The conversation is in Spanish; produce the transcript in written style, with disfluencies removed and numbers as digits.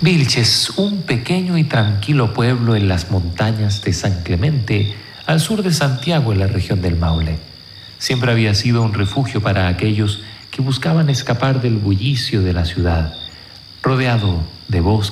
Vilches, un pequeño y tranquilo pueblo en las montañas de San Clemente, al sur de Santiago, en la región del Maule. Siempre había sido un refugio para aquellos que buscaban escapar del bullicio de la ciudad, rodeado de bosques